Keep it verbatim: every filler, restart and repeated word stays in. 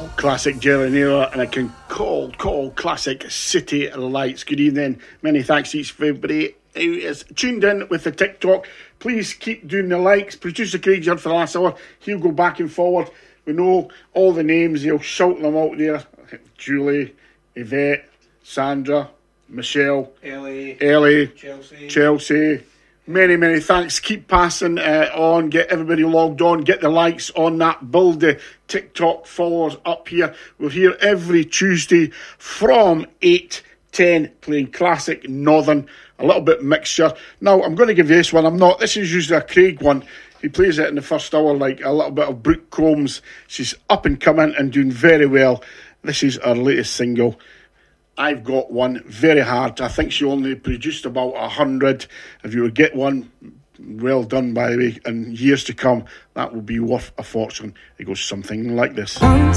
Classic Jerry Naylor and a can cold, cold classic City Lights. Good evening. Many thanks to each everybody who is tuned in with the TikTok. Please keep doing the likes. Producer Craig's here for the last hour. He'll go back and forward. We know all the names. He'll shout them out there. Julie, Yvette, Sandra, Michelle, Ellie, Ellie, Chelsea. Chelsea. Many, many thanks. Keep passing uh, on. Get everybody logged on. Get the likes on that. Build the TikTok followers up here. We're here every Tuesday from eight ten playing classic Northern. A little bit mixture. Now, I'm going to give you this one. I'm not. This is usually a Craig one. He plays it in the first hour, like a little bit of Brooke Combs. She's up and coming and doing very well. This is her latest single. I've got one, very hard. I think she only produced about a hundred. If you would get one, well done, by the way. In years to come, that will be worth a fortune. It goes something like this. One